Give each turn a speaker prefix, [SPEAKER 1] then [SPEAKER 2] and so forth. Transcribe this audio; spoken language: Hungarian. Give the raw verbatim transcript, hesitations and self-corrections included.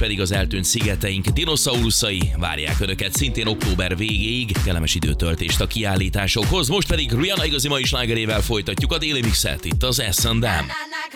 [SPEAKER 1] pedig az eltűnt szigeteink dinoszauruszai várják Önöket szintén október végéig. Kellemes időtöltést a kiállításokhoz. Most pedig Rihanna igazi mai slágerével folytatjuk a Daily Mixet itt az es and em.